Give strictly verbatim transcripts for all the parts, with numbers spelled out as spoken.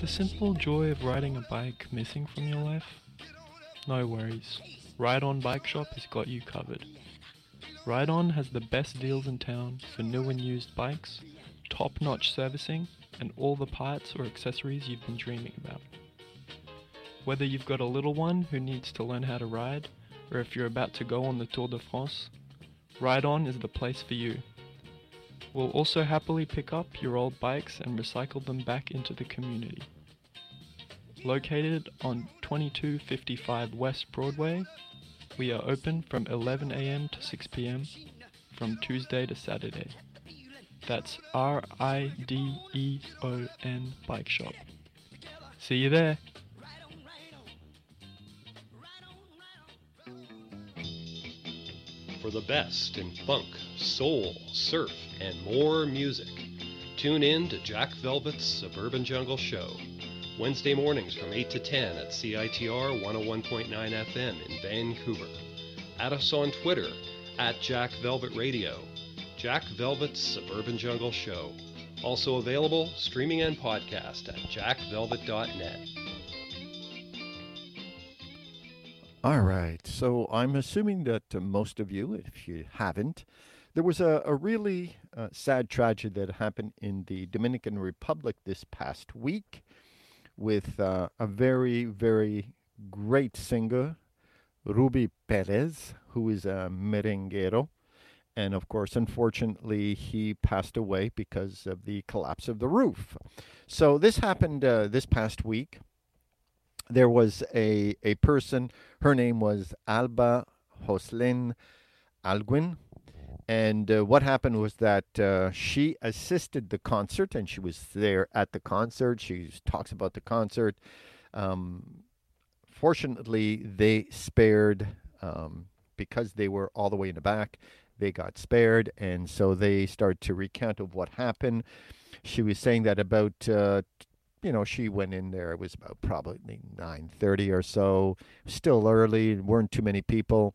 the simple joy of riding a bike missing from your life? No worries. Ride On Bike Shop has got you covered. Ride On has the best deals in town for new and used bikes, top-notch servicing, and all the parts or accessories you've been dreaming about. Whether you've got a little one who needs to learn how to ride, or if you're about to go on the Tour de France, Ride On is the place for you. We'll also happily pick up your old bikes and recycle them back into the community. Located on twenty-two fifty-five West Broadway, we are open from eleven a m to six p m from Tuesday to Saturday. That's R I D E O N Bike Shop. See you there! For the best in funk, soul, surf, and more music, tune in to Jack Velvet's Suburban Jungle Show, Wednesday mornings from eight to ten at C I T R one oh one point nine F M in Vancouver. Add us on Twitter at Jack Velvet Radio. Jack Velvet's Suburban Jungle Show. Also available streaming and podcast at jack velvet dot net. All right, so I'm assuming that uh, most of you, if you haven't, there was a, a really uh, sad tragedy that happened in the Dominican Republic this past week with uh, a very, very great singer, Ruby Perez, who is a merenguero. And of course, unfortunately, he passed away because of the collapse of the roof. So this happened uh, this past week. There was a, a person, her name was Alba Joslin Alguin. And uh, what happened was that uh, she assisted the concert, and she was there at the concert. She talks about the concert. Um, fortunately, they spared, um, because they were all the way in the back, they got spared. And so they started to recount of what happened. She was saying that about uh, you know, she went in there. It was about probably nine thirty or so. Still early. Weren't too many people.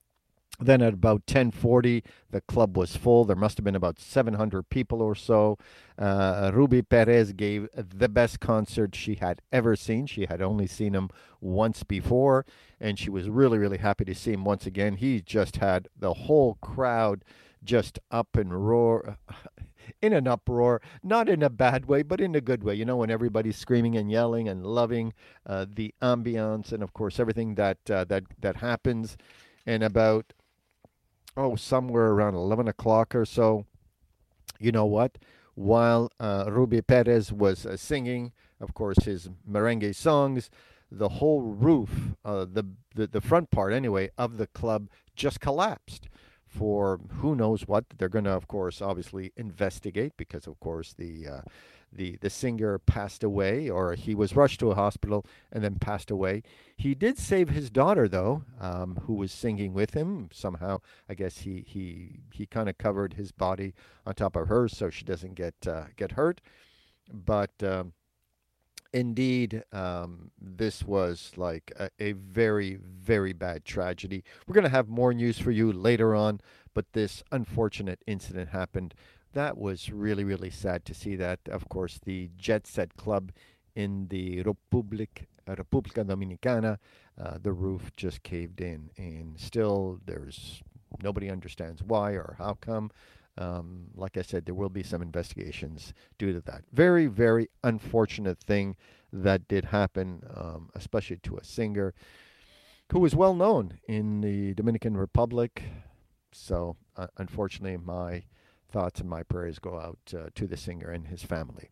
Then at about ten forty, the club was full. There must have been about seven hundred people or so. Uh, Ruby Perez gave the best concert she had ever seen. She had only seen him once before, and she was really, really happy to see him once again. He just had the whole crowd just up and roar. In an uproar, not in a bad way, but in a good way. You know, when everybody's screaming and yelling and loving uh, the ambiance and, of course, everything that uh, that that happens. And about, oh, somewhere around eleven o'clock or so, you know what? While uh, Ruby Perez was uh, singing, of course, his merengue songs, the whole roof, uh, the, the the front part anyway, of the club just collapsed. For who knows what. They're going to, of course, obviously investigate because, of course, the uh, the the singer passed away, or he was rushed to a hospital and then passed away. He did save his daughter, though, um, who was singing with him. Somehow, I guess he he, he kind of covered his body on top of hers so she doesn't get uh, get hurt. But um, indeed, um, this was like a, a very, very bad tragedy. We're going to have more news for you later on, but this unfortunate incident happened. That was really, really sad to see that. Of course, the Jet Set Club in the Republic, uh, República Dominicana, uh, the roof just caved in, and still there's nobody understands why or how come. Um, like I said, there will be some investigations due to that. Very, very unfortunate thing that did happen, um, especially to a singer who was well known in the Dominican Republic. So, uh, unfortunately, my thoughts and my prayers go out uh, to the singer and his family.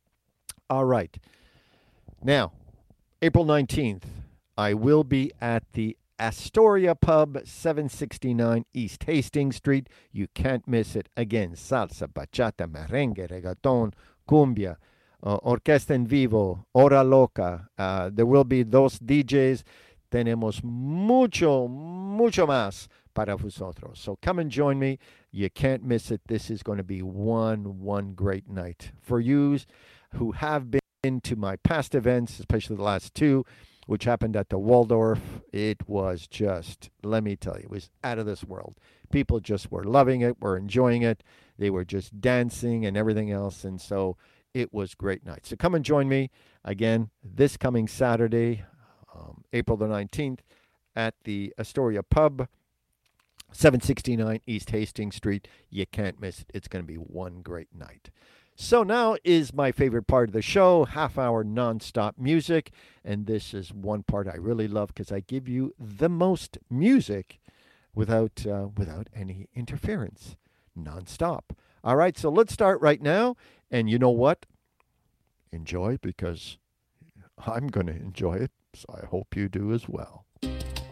All right. Now, April nineteenth, I will be at the Astoria Pub, seven sixty-nine East Hastings Street. You can't miss it. Again, salsa, bachata, merengue, reggaeton, cumbia, uh, orquesta en vivo, hora loca. Uh, there will be those D Js. Tenemos mucho, mucho más para vosotros. So come and join me. You can't miss it. This is going to be one, one great night. For you who have been to my past events, especially the last two, which happened at the Waldorf, it was just, let me tell you, it was out of this world. People just were loving it, were enjoying it. They were just dancing and everything else. And so it was great night. So come and join me again this coming Saturday, um, April the nineteenth, at the Astoria Pub, seven sixty-nine East Hastings Street. You can't miss it. It's going to be one great night. So now is my favorite part of the show, half hour nonstop music. And this is one part I really love because I give you the most music without uh, without any interference, nonstop. All right, so let's start right now. And you know what? Enjoy, because I'm going to enjoy it. So I hope you do as well.